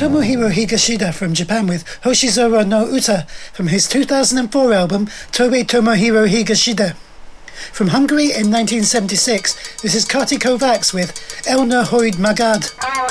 Tomohiro Higashida from Japan with Hoshizora no Uta from his 2004 album Tobe Tomohiro Higashida. From Hungary in 1976, this is Kati Kovacs with Elna Hoid Magad.